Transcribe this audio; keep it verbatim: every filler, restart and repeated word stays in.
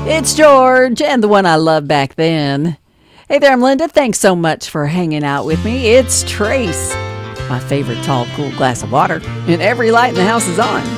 It's George, and the one I loved back then. Hey there, I'm Linda. Thanks so much for hanging out with me. It's Trace, my favorite tall, cool glass of water, and every light in the house is on.